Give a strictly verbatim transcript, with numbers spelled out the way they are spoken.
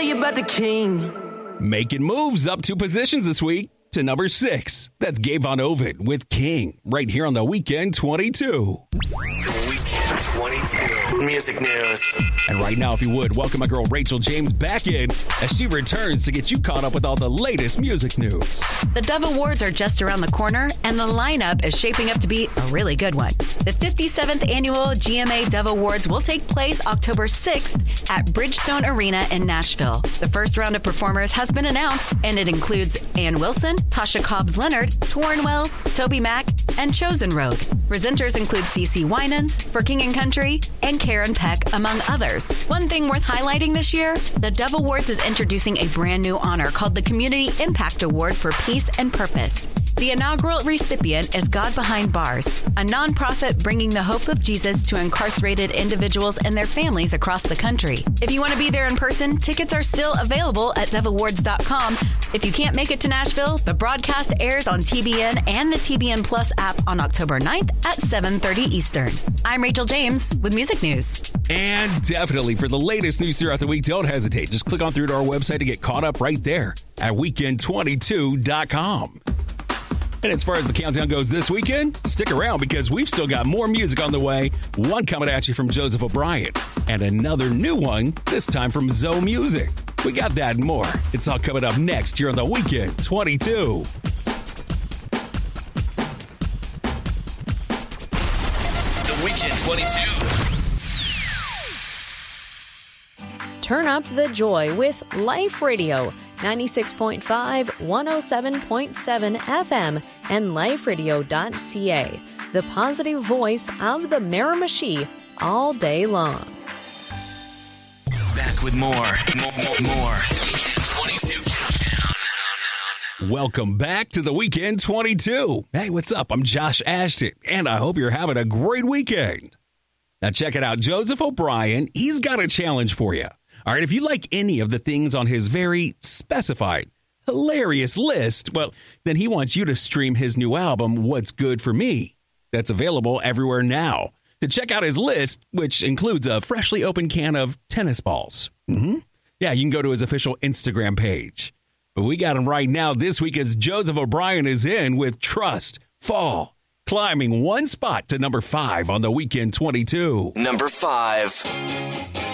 you about the king. Making moves up two positions this week to number six. That's Gabe Von Ovid with King right here on the Weekend twenty-two. The Weekend twenty-two Music News. And right now, if you would, welcome my girl Rachel James back in as she returns to get you caught up with all the latest music news. The Dove Awards are just around the corner, and the lineup is shaping up to be a really good one. The fifty-seventh Annual G M A Dove Awards will take place October sixth at Bridgestone Arena in Nashville. The first round of performers has been announced, and it includes Ann Wilson, Tasha Cobbs Leonard, Torrin Wells, Toby Mac, and Chosen Road. Presenters include CeCe Winans, For King and Country, and Karen Peck, among others. One thing worth highlighting this year, the Dove Awards is introducing a brand new honor called the Community Impact Award for Peace and Purpose. The inaugural recipient is God Behind Bars, a nonprofit bringing the hope of Jesus to incarcerated individuals and their families across the country. If you want to be there in person, tickets are still available at dove awards dot com. If you can't make it to Nashville, the broadcast airs on T B N and the T B N Plus app on October ninth at seven thirty Eastern. I'm Rachel James with Music News. And definitely for the latest news throughout the week, don't hesitate. Just click on through to our website to get caught up right there at weekend twenty-two dot com. And as far as the countdown goes this weekend, stick around because we've still got more music on the way. One coming at you from Joseph O'Brien and another new one, this time from Zoe Music. We got that and more. It's all coming up next here on the Weekend twenty-two. The Weekend twenty-two. Turn up the joy with Life Radio, ninety-six point five, one oh seven point seven F M, and life radio dot c a, the positive voice of the Miramichi all day long. Back with more, more, more, more. Weekend twenty-two Countdown. Welcome back to the Weekend twenty-two. Hey, what's up? I'm Josh Ashton, and I hope you're having a great weekend. Now check it out. Joseph O'Brien, he's got a challenge for you. All right, if you like any of the things on his very specified, hilarious list, well, then he wants you to stream his new album, What's Good for Me. That's available everywhere now. To check out his list, which includes a freshly opened can of tennis balls. Mm-hmm. Yeah, you can go to his official Instagram page. But we got him right now this week as Joseph O'Brien is in with Trust Fall, climbing one spot to number five on the Weekend twenty-two. Number five.